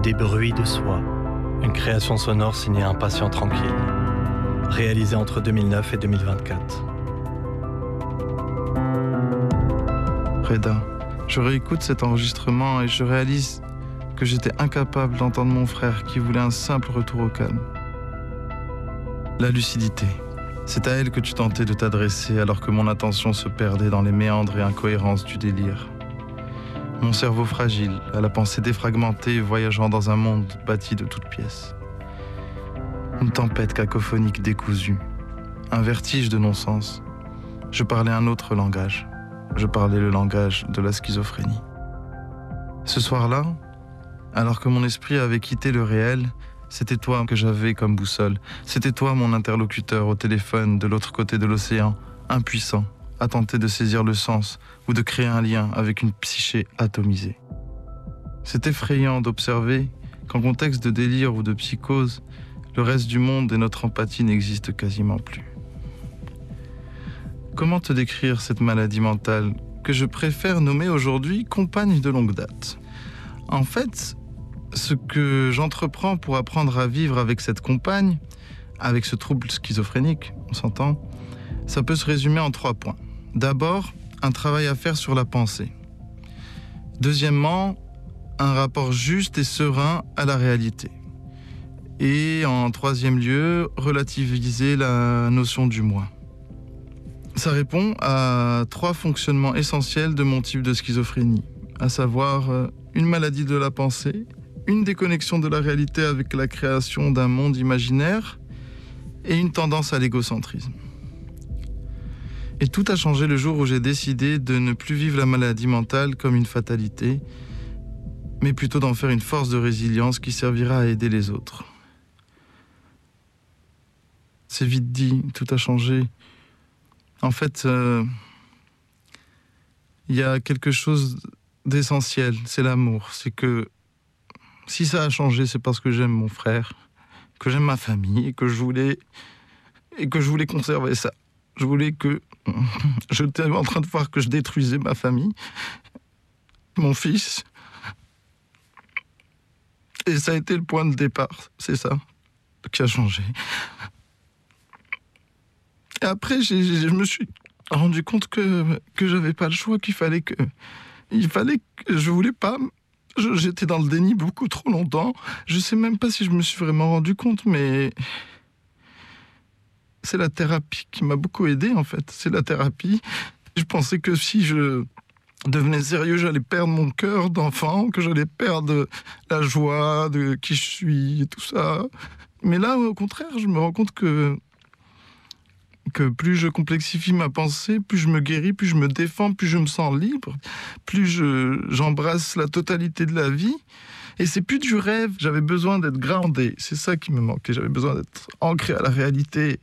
Des bruits de soie, une création sonore signée Un patient tranquille, réalisée entre 2009 et 2024. Reda, je réécoute cet enregistrement et je réalise que j'étais incapable d'entendre mon frère qui voulait un simple retour au calme. La lucidité, c'est à elle que tu tentais de t'adresser alors que mon attention se perdait dans les méandres et incohérences du délire. Mon cerveau fragile, à la pensée défragmentée, voyageant dans un monde bâti de toutes pièces. Une tempête cacophonique décousue, un vertige de non-sens. Je parlais un autre langage. Je parlais le langage de la schizophrénie. Ce soir-là, alors que mon esprit avait quitté le réel, c'était toi que j'avais comme boussole. C'était toi mon interlocuteur au téléphone de l'autre côté de l'océan, impuissant, à tenter de saisir le sens ou de créer un lien avec une psyché atomisée. C'est effrayant d'observer qu'en contexte de délire ou de psychose, le reste du monde et notre empathie n'existent quasiment plus. Comment te décrire cette maladie mentale que je préfère nommer aujourd'hui compagne de longue date ? En fait, ce que j'entreprends pour apprendre à vivre avec cette compagne, avec ce trouble schizophrénique, on s'entend, ça peut se résumer en 3 points. D'abord, un travail à faire sur la pensée. Deuxièmement, un rapport juste et serein à la réalité. Et en 3e lieu, relativiser la notion du moi. Ça répond à 3 fonctionnements essentiels de mon type de schizophrénie, à savoir une maladie de la pensée, une déconnexion de la réalité avec la création d'un monde imaginaire et une tendance à l'égocentrisme. Et tout a changé le jour où j'ai décidé de ne plus vivre la maladie mentale comme une fatalité, mais plutôt d'en faire une force de résilience qui servira à aider les autres. C'est vite dit, tout a changé. En fait, il y a quelque chose d'essentiel, c'est l'amour. C'est que si ça a changé, c'est parce que j'aime mon frère, que j'aime ma famille et que je voulais conserver ça. Je voulais que... J'étais en train de voir que je détruisais ma famille, mon fils. Et ça a été le point de départ, c'est ça qui a changé. Et après, je me suis rendu compte que j'avais pas le choix, qu'il fallait que... Je voulais pas... J'étais dans le déni beaucoup trop longtemps. Je sais même pas si je me suis vraiment rendu compte, mais... C'est la thérapie qui m'a beaucoup aidé, en fait. C'est la thérapie. Je pensais que si je devenais sérieux, j'allais perdre mon cœur d'enfant, que j'allais perdre la joie de qui je suis et tout ça. Mais là, au contraire, je me rends compte que plus je complexifie ma pensée, plus je me guéris, plus je me défends, plus je me sens libre, plus j'embrasse la totalité de la vie. Et c'est plus du rêve, j'avais besoin d'être groundé. C'est ça qui me manquait, j'avais besoin d'être ancré à la réalité.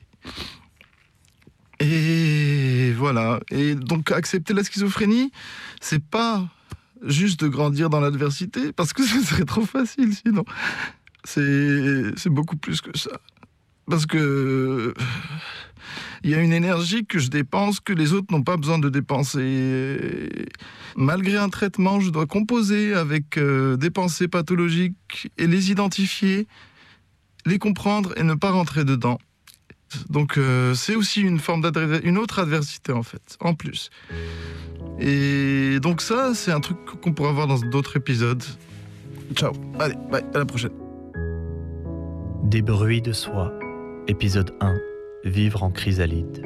Et voilà. Et donc accepter la schizophrénie, c'est pas juste de grandir dans l'adversité, parce que ce serait trop facile sinon. C'est beaucoup plus que ça. Parce que il y a une énergie que je dépense que les autres n'ont pas besoin de dépenser. Malgré un traitement, je dois composer avec des pensées pathologiques et les identifier, les comprendre et ne pas rentrer dedans. Donc c'est aussi une forme une autre adversité en fait, en plus. Et donc ça, c'est un truc qu'on pourra voir dans d'autres épisodes. Ciao, allez, bye, à la prochaine. Des bruits de soie, épisode 1, vivre en chrysalide.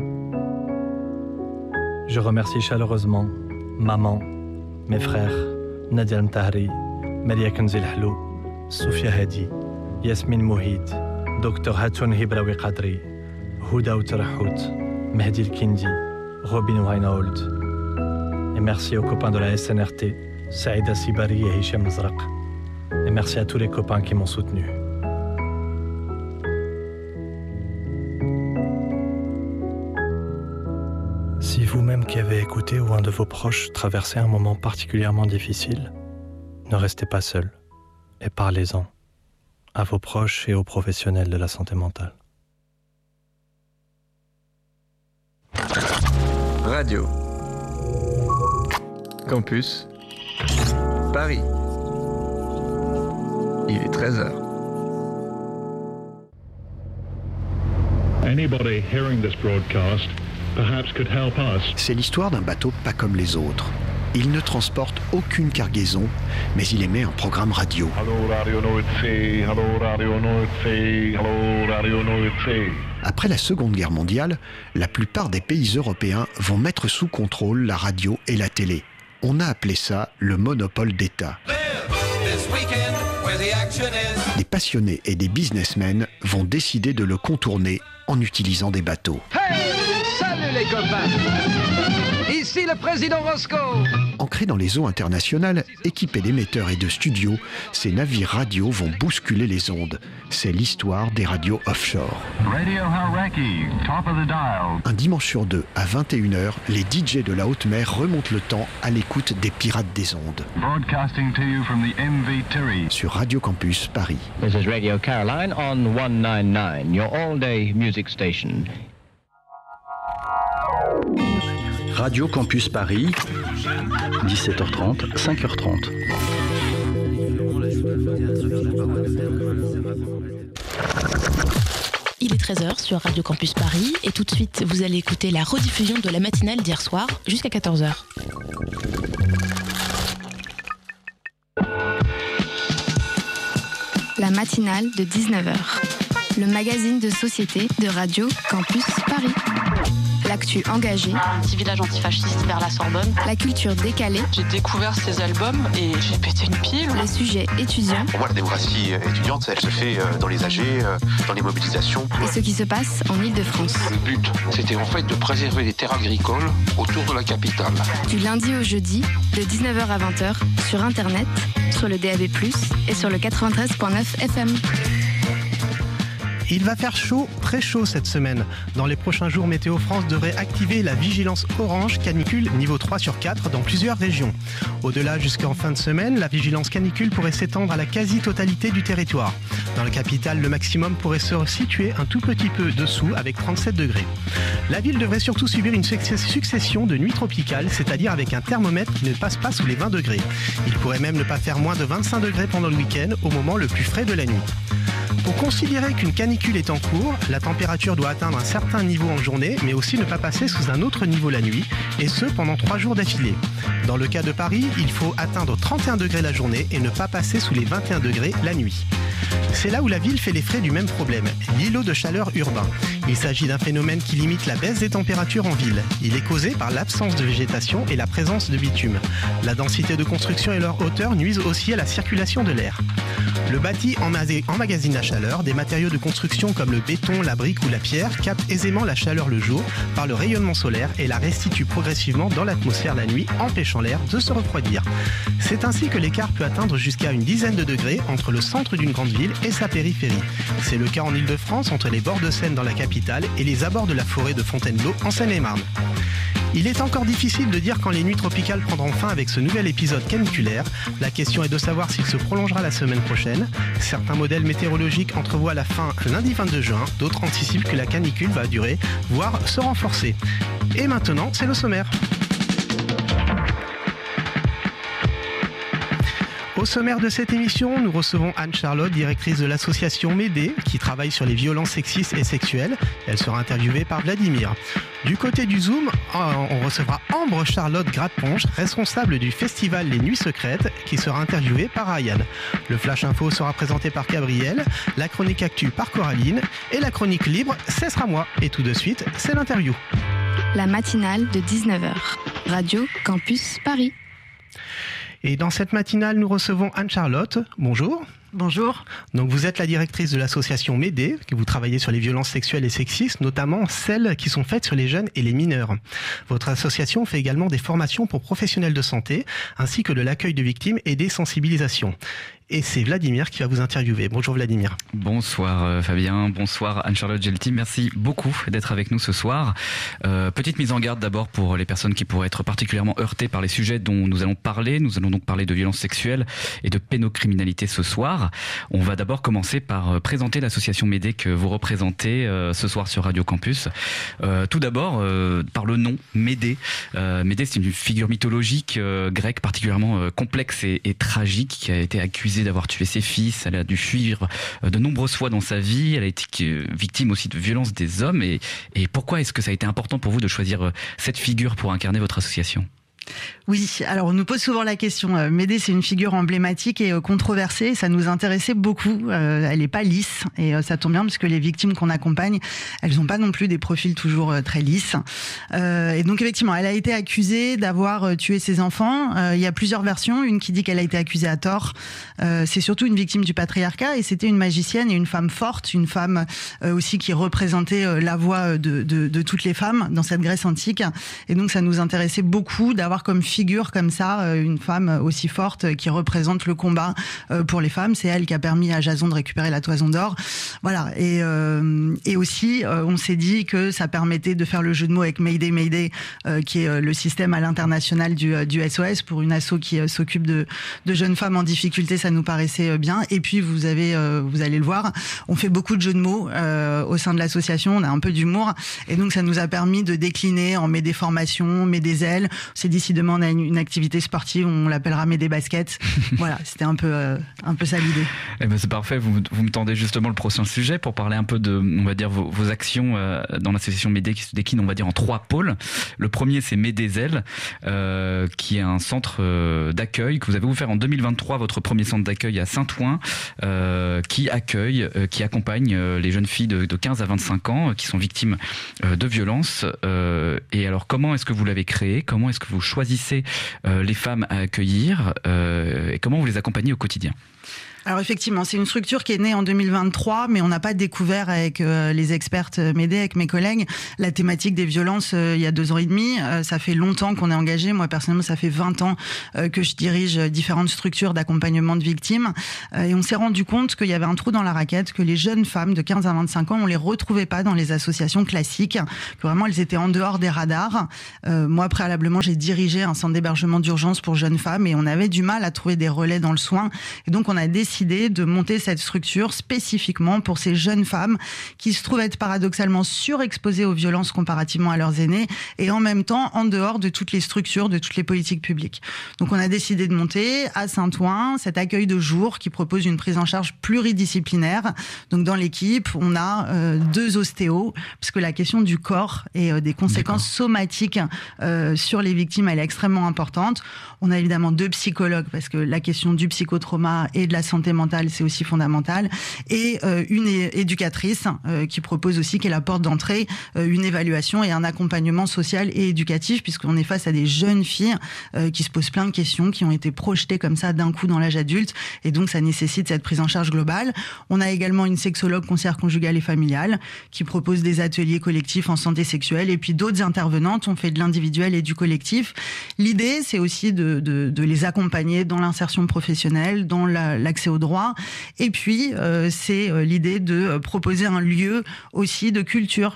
Je remercie chaleureusement maman, mes frères, Nadia Mtahri, Maria Kenzil Halou, Soufia Hadi, Yasmine Mouhid, Dr Hatoun Hibraoui Qadri, Houda Outerhout, Mehdi El-Kindi, Robin Weinhold. Et merci aux copains de la SNRT, Saïda Sibari et Hichem Zraq. Et merci à tous les copains qui m'ont soutenu. Si vous-même qui avez écouté ou un de vos proches traversez un moment particulièrement difficile, ne restez pas seul et parlez-en à vos proches et aux professionnels de la santé mentale. Radio Campus Paris. Il est 13h. Anybody hearing this broadcast perhaps could help us. C'est l'histoire d'un bateau pas comme les autres. Il ne transporte aucune cargaison, mais il émet un programme radio. Hallo Radio Noordzee, hallo Radio Noordzee, hallo Radio Noordzee. Après la Seconde Guerre mondiale, la plupart des pays européens vont mettre sous contrôle la radio et la télé. On a appelé ça le monopole d'État. Des passionnés et des businessmen vont décider de le contourner en utilisant des bateaux. Hey, salut les copains! Ici le président Roscoe! Ancrés dans les eaux internationales, équipés d'émetteurs et de studios, ces navires radio vont bousculer les ondes. C'est l'histoire des radios offshore. Radio Hauraki, top of the dial. Un dimanche sur deux, à 21h, les DJ de la haute mer remontent le temps à l'écoute des pirates des ondes. Broadcasting to you from the MV Terry. Sur Radio Campus Paris. This is Radio Caroline on 199, your all-day music station. Radio Campus Paris, 17h30, 5h30. Il est 13h sur Radio Campus Paris et tout de suite, vous allez écouter la rediffusion de la matinale d'hier soir jusqu'à 14h. La matinale de 19h. Le magazine de société de Radio Campus Paris. L'actu engagée. Un petit village antifasciste vers la Sorbonne. La culture décalée. J'ai découvert ces albums et j'ai pété une pile. Les sujets étudiants. Pour moi, la démocratie étudiante, elle se fait dans les AG, dans les mobilisations. Et ce qui se passe en Ile-de-France. Le but, c'était en fait de préserver les terres agricoles autour de la capitale. Du lundi au jeudi, de 19h à 20h, sur Internet, sur le DAB+, et sur le 93.9 FM. Il va faire chaud, très chaud cette semaine. Dans les prochains jours, Météo France devrait activer la vigilance orange canicule niveau 3 sur 4 dans plusieurs régions. Au-delà, jusqu'en fin de semaine, la vigilance canicule pourrait s'étendre à la quasi-totalité du territoire. Dans la capitale, le maximum pourrait se situer un tout petit peu dessous avec 37 degrés. La ville devrait surtout subir une succession de nuits tropicales, c'est-à-dire avec un thermomètre qui ne passe pas sous les 20 degrés. Il pourrait même ne pas faire moins de 25 degrés pendant le week-end, au moment le plus frais de la nuit. Pour considérer qu'une canicule est en cours, la température doit atteindre un certain niveau en journée, mais aussi ne pas passer sous un autre niveau la nuit, et ce pendant 3 jours d'affilée. Dans le cas de Paris, il faut atteindre 31 degrés la journée et ne pas passer sous les 21 degrés la nuit. C'est là où la ville fait les frais du même problème, l'îlot de chaleur urbain. Il s'agit d'un phénomène qui limite la baisse des températures en ville. Il est causé par l'absence de végétation et la présence de bitume. La densité de construction et leur hauteur nuisent aussi à la circulation de l'air. Le bâti emmagasine la chaleur. Des matériaux de construction comme le béton, la brique ou la pierre captent aisément la chaleur le jour par le rayonnement solaire et la restituent progressivement dans l'atmosphère la nuit, empêchant l'air de se refroidir. C'est ainsi que l'écart peut atteindre jusqu'à une dizaine de degrés entre le centre d'une grande ville et sa périphérie. C'est le cas en Ile-de-France, entre les bords de Seine dans la capitale et les abords de la forêt de Fontainebleau en Seine-et-Marne. Il est encore difficile de dire quand les nuits tropicales prendront fin avec ce nouvel épisode caniculaire. La question est de savoir s'il se prolongera la semaine prochaine. Certains modèles météorologiques entrevoient la fin lundi 22 juin, d'autres anticipent que la canicule va durer, voire se renforcer. Et maintenant, c'est le sommaire. Au sommaire de cette émission, nous recevons Anne-Charlotte, directrice de l'association Médée, qui travaille sur les violences sexistes et sexuelles. Elle sera interviewée par Vladimir. Du côté du Zoom, on recevra Ambre Charlotte Gradeponche, responsable du festival Les Nuits Secrètes, qui sera interviewée par Ryan. Le Flash Info sera présenté par Gabriel, la chronique Actu par Coraline, et la chronique Libre, ce sera moi. Et tout de suite, c'est l'interview. La matinale de 19h. Radio Campus Paris. Et dans cette matinale, nous recevons Anne-Charlotte. Bonjour. Bonjour. Donc vous êtes la directrice de l'association Médée, que vous travaillez sur les violences sexuelles et sexistes, notamment celles qui sont faites sur les jeunes et les mineurs. Votre association fait également des formations pour professionnels de santé, ainsi que de l'accueil de victimes et des sensibilisations. Et c'est Vladimir qui va vous interviewer. Bonjour Vladimir. Bonsoir Fabien, bonsoir Anne-Charlotte Gelti. Merci beaucoup d'être avec nous ce soir. Petite mise en garde d'abord pour les personnes qui pourraient être particulièrement heurtées par les sujets dont nous allons parler. Nous allons donc parler de violences sexuelles et de pédocriminalité ce soir. soir. On va d'abord commencer par présenter l'association Médée que vous représentez ce soir sur Radio Campus. Tout d'abord, par le nom Médée. Médée, c'est une figure mythologique grecque particulièrement complexe et tragique, qui a été accusée d'avoir tué ses fils. Elle a dû fuir de nombreuses fois dans sa vie. Elle a été victime aussi de violences des hommes. Et pourquoi est-ce que ça a été important pour vous de choisir cette figure pour incarner votre association ? Oui, alors on nous pose souvent la question. Médée, c'est une figure emblématique et controversée. Ça nous intéressait beaucoup. Elle n'est pas lisse et ça tombe bien parce que les victimes qu'on accompagne, elles n'ont pas non plus des profils toujours très lisses. Et donc effectivement, elle a été accusée d'avoir tué ses enfants. Il y a plusieurs versions. Une qui dit qu'elle a été accusée à tort. C'est surtout une victime du patriarcat et c'était une magicienne et une femme forte, une femme aussi qui représentait la voix de toutes les femmes dans cette Grèce antique. Et donc ça nous intéressait beaucoup d'avoir comme figure comme ça une femme aussi forte qui représente le combat pour les femmes. C'est elle qui a permis à Jason de récupérer la toison d'or. Voilà. Et aussi on s'est dit que ça permettait de faire le jeu de mots avec Mayday Mayday, qui est le système à l'international du SOS pour une asso qui s'occupe de jeunes femmes en difficulté. Ça nous paraissait bien. Et puis vous allez le voir, on fait beaucoup de jeux de mots au sein de l'association. On a un peu d'humour et donc ça nous a permis de décliner en Médée formation, Médée zèle. On s'est dit si demain on a une activité sportive, on l'appellera Médée basket. Voilà, c'était un peu ça l'idée. Eh ben c'est parfait. Vous me tendez justement le prochain sujet pour parler un peu de, on va dire, vos actions dans l'association Médée qui se décline, on va dire, en 3 pôles. Le premier, c'est Médée zèle, qui est un centre d'accueil que vous avez ouvert en 2023, votre premier centre d'accueil à Saint-Ouen, qui accompagne les jeunes filles de 15 à 25 ans qui sont victimes de violences. Et alors, comment est-ce que vous l'avez créé ? Comment est-ce que vous choisissez les femmes à accueillir et comment vous les accompagnez au quotidien ? Alors effectivement, c'est une structure qui est née en 2023, mais on n'a pas découvert avec les expertes Médée, avec mes collègues, la thématique des violences il y a 2 ans et demi. Ça fait longtemps qu'on est engagé. Moi, personnellement, ça fait 20 ans que je dirige différentes structures d'accompagnement de victimes. Et on s'est rendu compte qu'il y avait un trou dans la raquette, que les jeunes femmes de 15 à 25 ans, on les retrouvait pas dans les associations classiques, que vraiment elles étaient en dehors des radars. Moi, préalablement, j'ai dirigé un centre d'hébergement d'urgence pour jeunes femmes et on avait du mal à trouver des relais dans le soin. Et donc, on a décidé de monter cette structure spécifiquement pour ces jeunes femmes qui se trouvent être paradoxalement surexposées aux violences comparativement à leurs aînés et en même temps en dehors de toutes les structures, de toutes les politiques publiques. Donc on a décidé de monter à Saint-Ouen cet accueil de jour qui propose une prise en charge pluridisciplinaire. Donc dans l'équipe, on a 2 ostéos parce que la question du corps et des conséquences somatiques sur les victimes, elle est extrêmement importante. On a évidemment 2 psychologues parce que la question du psychotrauma et de la santé mentale, c'est aussi fondamental. Et une éducatrice qui propose aussi, qui est la porte d'entrée, une évaluation et un accompagnement social et éducatif, puisqu'on est face à des jeunes filles qui se posent plein de questions, qui ont été projetées comme ça d'un coup dans l'âge adulte. Et donc, ça nécessite cette prise en charge globale. On a également une sexologue conseillère conjugale et familiale qui propose des ateliers collectifs en santé sexuelle. Et puis d'autres intervenantes, on fait de l'individuel et du collectif. L'idée, c'est aussi de les accompagner dans l'insertion professionnelle, dans l'accès aux droits. Et puis, c'est l'idée de proposer un lieu aussi de culture.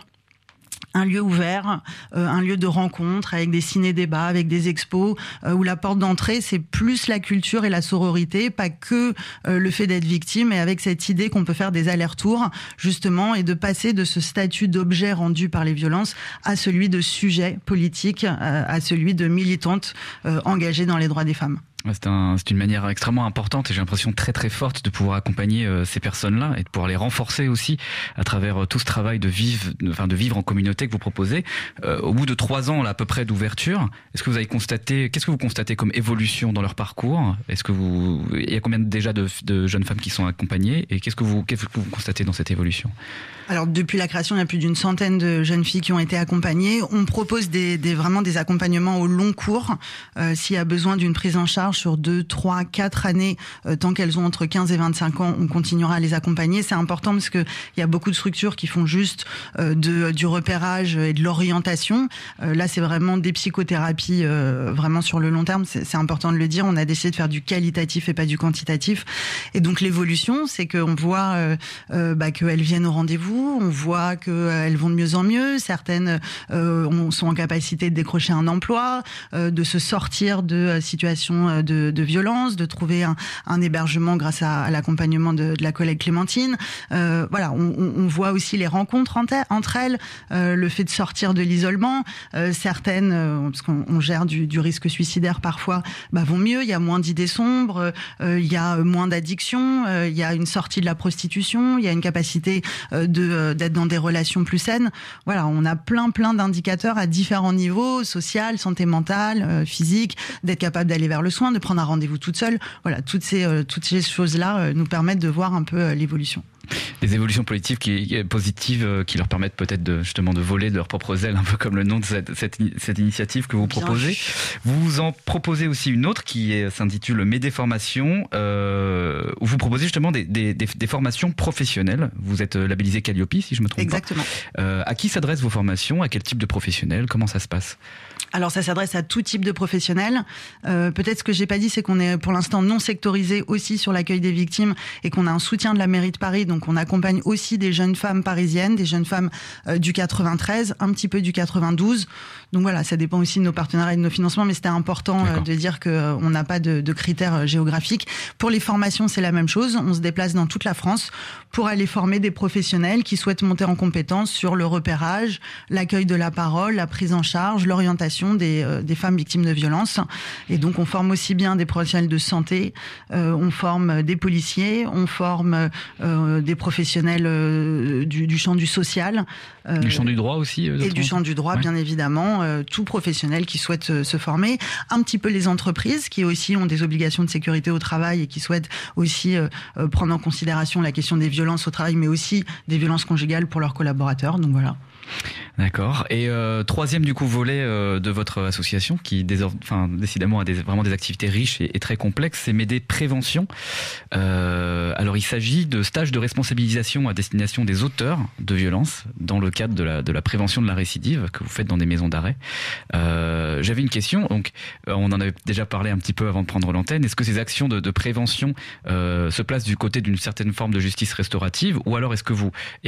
Un lieu ouvert, un lieu de rencontre avec des ciné-débats, avec des expos, où la porte d'entrée, c'est plus la culture et la sororité, pas que le fait d'être victime, mais avec cette idée qu'on peut faire des allers-retours, justement, et de passer de ce statut d'objet rendu par les violences à celui de sujet politique, à celui de militante engagée dans les droits des femmes. C'est une manière extrêmement importante et j'ai l'impression très très forte de pouvoir accompagner ces personnes-là et de pouvoir les renforcer aussi à travers tout ce travail de vivre en communauté que vous proposez. Au bout de 3 ans là, à peu près d'ouverture, qu'est-ce que vous constatez comme évolution dans leur parcours ? Il y a combien déjà de jeunes femmes qui sont accompagnées et qu'est-ce que vous constatez dans cette évolution ? Alors depuis la création, il y a plus d'une centaine de jeunes filles qui ont été accompagnées. On propose vraiment des accompagnements au long cours. S'il y a besoin d'une prise en charge sur 2, 3, 4 années, tant qu'elles ont entre 15 et 25 ans, on continuera à les accompagner. C'est important parce que il y a beaucoup de structures qui font juste du repérage et de l'orientation. Là, c'est vraiment des psychothérapies vraiment sur le long terme. C'est important de le dire. On a décidé de faire du qualitatif et pas du quantitatif. Et donc l'évolution, c'est qu'on voit qu'elles viennent au rendez-vous. On voit qu'elles vont de mieux en mieux. Certaines sont en capacité de décrocher un emploi, de se sortir de situations de violences, de trouver un hébergement grâce à l'accompagnement de la collègue Clémentine. Voilà, on voit aussi les rencontres entre elles, le fait de sortir de l'isolement. Certaines, parce qu'on gère du risque suicidaire parfois, vont mieux. Il y a moins d'idées sombres, il y a moins d'addictions, il y a une sortie de la prostitution, il y a une capacité d'être dans des relations plus saines. Voilà, on a plein d'indicateurs à différents niveaux, social, santé mentale, physique, d'être capable d'aller vers le soin, de prendre un rendez-vous toute seule. Voilà, toutes ces choses-là nous permettent de voir un peu l'évolution. Des évolutions positives qui leur permettent peut-être justement de voler de leurs propres ailes, un peu comme le nom de cette initiative que vous proposez. Vous en proposez aussi une autre qui s'intitule M'aider Formation, où vous proposez justement des formations professionnelles. Vous êtes labellisé Calliope, si je me trompe pas. Exactement. À qui s'adressent vos formations? À quel type de professionnels? Comment ça se passe? Alors ça s'adresse à tout type de professionnels. Peut-être ce que j'ai pas dit, c'est qu'on est pour l'instant non sectorisé aussi sur l'accueil des victimes et qu'on a un soutien de la mairie de Paris. Donc on accompagne aussi des jeunes femmes parisiennes, des jeunes femmes du 93, un petit peu du 92. Donc voilà, ça dépend aussi de nos partenariats et de nos financements, mais c'était important de dire qu'on n'a pas de critères géographiques. Pour les formations, c'est la même chose. On se déplace dans toute la France pour aller former des professionnels qui souhaitent monter en compétence sur le repérage, l'accueil de la parole, la prise en charge, l'orientation des femmes victimes de violences. Et donc on forme aussi bien des professionnels de santé, on forme des policiers, on forme des professionnels du champ du social. Du champ du droit aussi et du champ du droit, bien évidemment. Tout professionnel qui souhaite se former. Un petit peu les entreprises qui aussi ont des obligations de sécurité au travail et qui souhaitent aussi prendre en considération la question des violences au travail, mais aussi des violences conjugales pour leurs collaborateurs. Donc voilà. D'accord. Et troisième du coup volet de votre association, qui décidément a vraiment des activités riches et très complexes, c'est M'aider Prévention. Alors il s'agit de stages de responsabilisation à destination des auteurs de violences dans le cadre de la prévention de la récidive que vous faites dans des maisons d'arrêt. J'avais une question. Donc on en avait déjà parlé un petit peu avant de prendre l'antenne. Est-ce que ces actions de prévention se placent du côté d'une certaine forme de justice restaurative, ou alors est-ce que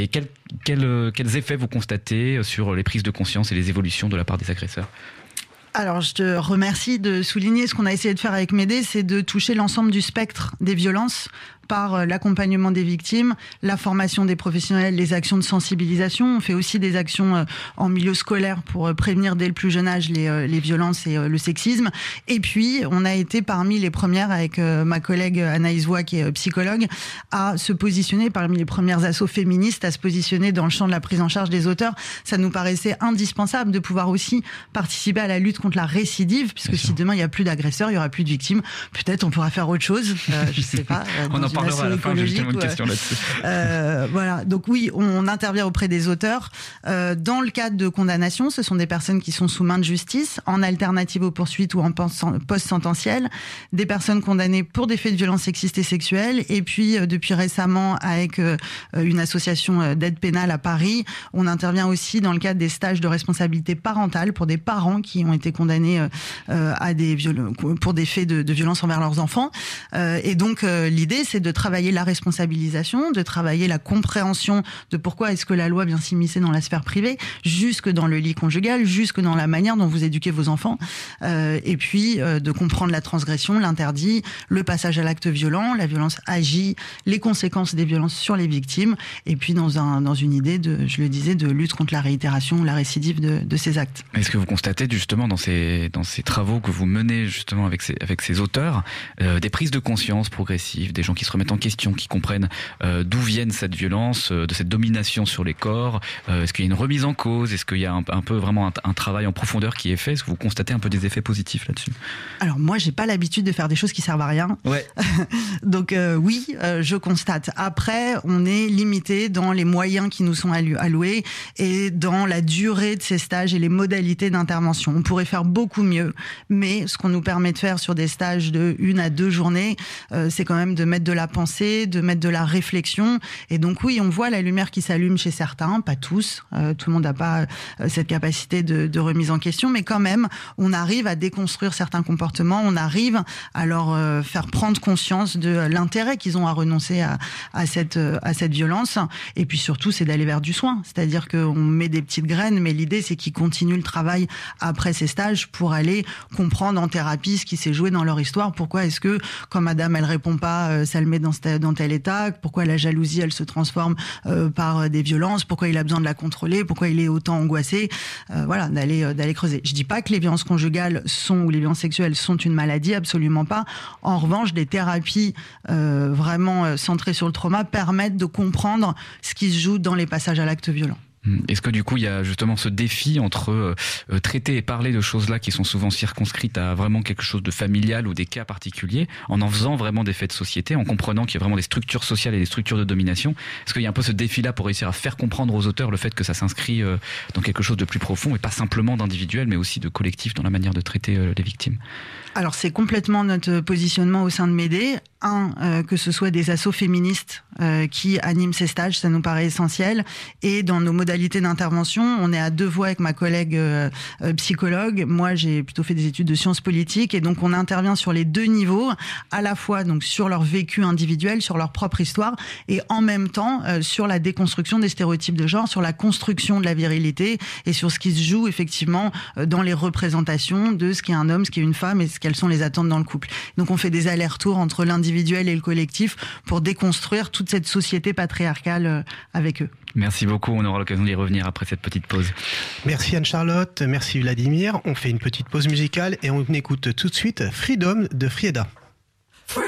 quels effets vous constatez sur les prises de conscience et les évolutions de la part des agresseurs? Alors, je te remercie de souligner ce qu'on a essayé de faire avec M'aider, c'est de toucher l'ensemble du spectre des violences par l'accompagnement des victimes, la formation des professionnels, les actions de sensibilisation. On fait aussi des actions en milieu scolaire pour prévenir dès le plus jeune âge les violences et le sexisme. Et puis, on a été parmi les premières, avec ma collègue Anaïs Voix, qui est psychologue, à se positionner, parmi les premières assos féministes, à se positionner dans le champ de la prise en charge des auteurs. Ça nous paraissait indispensable de pouvoir aussi participer à la lutte contre la récidive, puisque si demain il n'y a plus d'agresseurs, il n'y aura plus de victimes, peut-être on pourra faire autre chose, je sais pas. On en parlera à la fin, j'ai justement une question là-dessus. Voilà, donc oui, on intervient auprès des auteurs. Dans le cadre de condamnation, ce sont des personnes qui sont sous main de justice, en alternative aux poursuites ou en post-sententiel, des personnes condamnées pour des faits de violence sexistes et sexuelles, et puis depuis récemment, avec une association d'aide pénale à Paris, on intervient aussi dans le cadre des stages de responsabilité parentale pour des parents qui ont été condamnés pour des faits de violence envers leurs enfants. Et donc l'idée, c'est de travailler la responsabilisation, de travailler la compréhension de pourquoi est-ce que la loi vient s'immiscer dans la sphère privée, jusque dans le lit conjugal, jusque dans la manière dont vous éduquez vos enfants, et puis de comprendre la transgression, l'interdit, le passage à l'acte violent, la violence agie, les conséquences des violences sur les victimes, et puis dans une idée je le disais, de lutte contre la réitération, la récidive de ces actes. Est-ce que vous constatez justement dans ces travaux que vous menez justement avec ces auteurs, des prises de conscience progressives, des gens qui se remettent en question, qui comprennent d'où viennent cette violence, de cette domination sur les corps? Est-ce qu'il y a une remise en cause? Est-ce qu'il y a un peu vraiment un travail en profondeur qui est fait? Est-ce que vous constatez un peu des effets positifs là-dessus? Alors moi, j'ai pas l'habitude de faire des choses qui servent à rien. Ouais. Donc oui, je constate. Après, on est limité dans les moyens qui nous sont alloués et dans la durée de ces stages et les modalités d'intervention. On pourrait faire beaucoup mieux, mais ce qu'on nous permet de faire sur des stages de 1 à 2 journées, c'est quand même de mettre de la pensée, de mettre de la réflexion. Et donc oui, on voit la lumière qui s'allume chez certains, pas tous. Tout le monde n'a pas cette capacité de remise en question, mais quand même, on arrive à déconstruire certains comportements, on arrive à leur faire prendre conscience de l'intérêt qu'ils ont à renoncer à cette violence. Et puis surtout, c'est d'aller vers du soin. C'est-à-dire qu'on met des petites graines, mais l'idée, c'est qu'ils continuent le travail après ces stages. stage pour aller comprendre en thérapie ce qui s'est joué dans leur histoire. Pourquoi est-ce que quand madame elle répond pas, ça le met dans tel état? Pourquoi la jalousie elle se transforme par des violences? Pourquoi il a besoin de la contrôler? Pourquoi il est autant angoissé? Voilà, d'aller creuser. Je dis pas que les violences conjugales ou les violences sexuelles sont une maladie, absolument pas. En revanche, des thérapies vraiment centrées sur le trauma permettent de comprendre ce qui se joue dans les passages à l'acte violent. Est-ce que du coup il y a justement ce défi entre traiter et parler de choses là qui sont souvent circonscrites à vraiment quelque chose de familial ou des cas particuliers, en faisant vraiment des faits de société, en comprenant qu'il y a vraiment des structures sociales et des structures de domination? Est-ce qu'il y a un peu ce défi là pour réussir à faire comprendre aux auteurs le fait que ça s'inscrit dans quelque chose de plus profond et pas simplement d'individuel mais aussi de collectif dans la manière de traiter les victimes? Alors c'est complètement notre positionnement au sein de Médée. Que ce soit des assos féministes qui animent ces stages, ça nous paraît essentiel. Et dans nos modalités d'intervention, on est à deux voix avec ma collègue psychologue. Moi, j'ai plutôt fait des études de sciences politiques et donc on intervient sur les deux niveaux, à la fois donc sur leur vécu individuel, sur leur propre histoire et en même temps sur la déconstruction des stéréotypes de genre, sur la construction de la virilité et sur ce qui se joue effectivement dans les représentations de ce qu'est un homme, ce qu'est une femme et quelles sont les attentes dans le couple. Donc on fait des allers-retours entre l'individuel et le collectif pour déconstruire toute cette société patriarcale avec eux. Merci beaucoup, on aura l'occasion d'y revenir après cette petite pause. Merci Anne-Charlotte, merci Vladimir. On fait une petite pause musicale et on écoute tout de suite Freedom de Frieda.